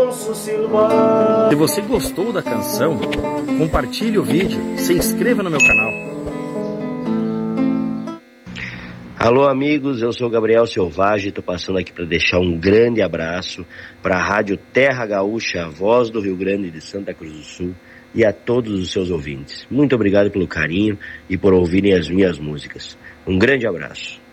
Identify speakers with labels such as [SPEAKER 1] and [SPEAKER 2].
[SPEAKER 1] Se você gostou da canção, compartilhe o vídeo, se inscreva no meu canal.
[SPEAKER 2] Alô amigos, eu sou Gabriel Selvagem, estou passando aqui para deixar um grande abraço para a Rádio Terra Gaúcha, a voz do Rio Grande de Santa Cruz do Sul, e a todos os seus ouvintes. Muito obrigado pelo carinho e por ouvirem as minhas músicas. Um grande abraço.